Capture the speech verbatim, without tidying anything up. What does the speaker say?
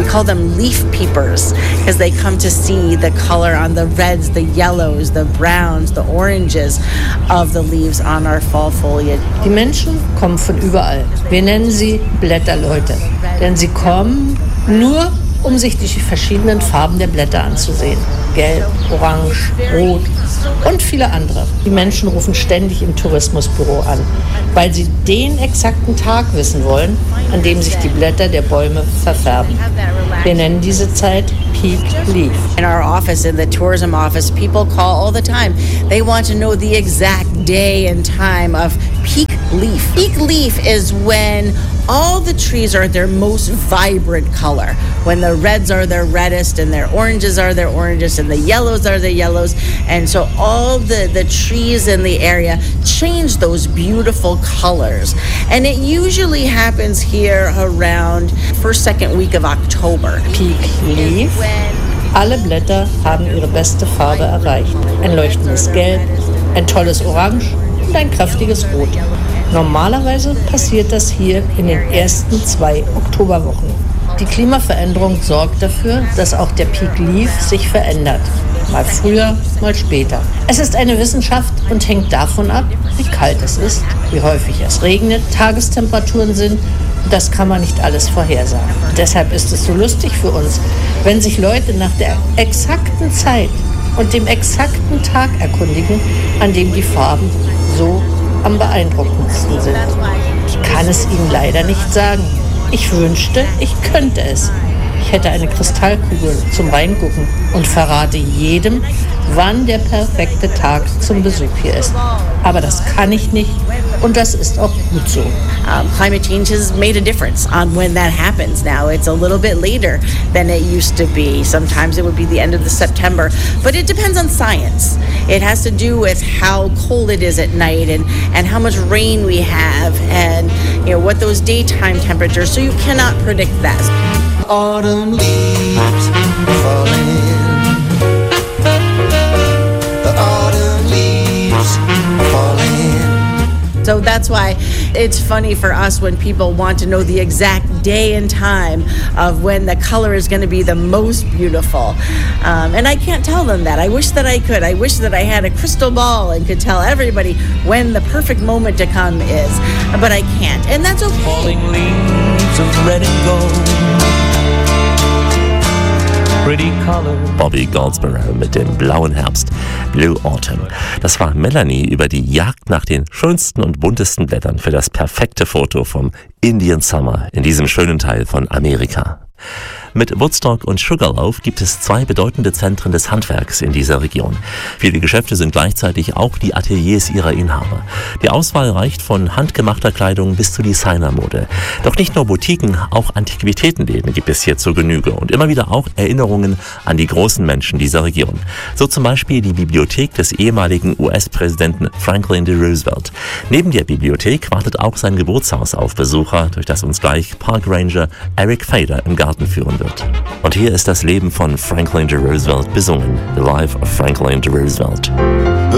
call them leaf peepers because they come to see the color on the reds, the yellows, the browns, the oranges of the leaves on our fall foliage. Die Menschen kommen von überall. Wir nennen sie Blätterleute, denn sie kommen nur, um sich die verschiedenen Farben der Blätter anzusehen. Gelb, orange, rot und viele andere. Die Menschen rufen ständig im Tourismusbüro an, weil sie den exakten Tag wissen wollen, an dem sich die Blätter der Bäume verfärben. Wir nennen diese Zeit Peak Leaf. In our office, in the tourism office, people call all the time. They want to know the exact day and time of peak leaf. Peak leaf is when all the trees are their most vibrant color. When the reds are their reddest and their oranges are their orangest and the yellows are the yellows. And so all the, the trees in the area change those beautiful colors. And it usually happens here around first, second week of October. Peak Leaf. Alle Blätter haben ihre beste Farbe erreicht. Ein leuchtendes Gelb, ein tolles Orange und ein kräftiges Rot. Normalerweise passiert das hier in den ersten zwei Oktoberwochen. Die Klimaveränderung sorgt dafür, dass auch der Peak Leaf sich verändert. Mal früher, mal später. Es ist eine Wissenschaft und hängt davon ab, wie kalt es ist, wie häufig es regnet, Tagestemperaturen sind. Das kann man nicht alles vorhersagen. Deshalb ist es so lustig für uns, wenn sich Leute nach der exakten Zeit und dem exakten Tag erkundigen, an dem die Farben so am beeindruckendsten sind. Ich kann es Ihnen leider nicht sagen. Ich wünschte, ich könnte es. Ich hätte eine Kristallkugel zum Reingucken und verrate jedem, wann der perfekte Tag zum Besuch hier ist. Aber das kann ich nicht und das ist auch gut so. Um, climate change has made a difference on when that happens now. It's a little bit later than it used to be. Sometimes it would be the end of the September, but it depends on science. It has to do with how cold it is at night and, and how much rain we have and you know what those daytime temperatures, so you cannot predict that. Autumn leaves falling. The autumn leaves falling. So that's why it's funny for us when people want to know the exact day and time of when the color is going to be the most beautiful. Um, and I can't tell them that. I wish that I could. I wish that I had a crystal ball and could tell everybody when the perfect moment to come is. But I can't. And that's okay. Falling leaves of red and gold. Bobby Goldsboro mit dem blauen Herbst, Blue Autumn. Das war Melanie über die Jagd nach den schönsten und buntesten Blättern für das perfekte Foto vom Indian Summer in diesem schönen Teil von Amerika. Mit Woodstock und Sugarloaf gibt es zwei bedeutende Zentren des Handwerks in dieser Region. Viele Geschäfte sind gleichzeitig auch die Ateliers ihrer Inhaber. Die Auswahl reicht von handgemachter Kleidung bis zu Designermode. Doch nicht nur Boutiquen, auch Antiquitätenläden gibt es hier zur Genüge und immer wieder auch Erinnerungen an die großen Menschen dieser Region. So zum Beispiel die Bibliothek des ehemaligen U S-Präsidenten Franklin D. Roosevelt. Neben der Bibliothek wartet auch sein Geburtshaus auf Besucher, durch das uns gleich Park Ranger Eric Fader im Garten führen wird. Und hier ist das Leben von Franklin D. Roosevelt besungen, The Life of Franklin D. Roosevelt.